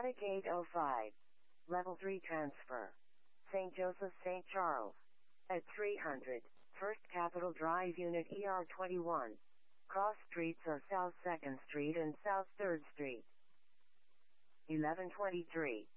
Attic 805. Level 3 transfer. St. Joseph, St. Charles. At 300. First Capitol Drive Unit ER21. Cross streets are South 2nd Street and South 3rd Street. 1123.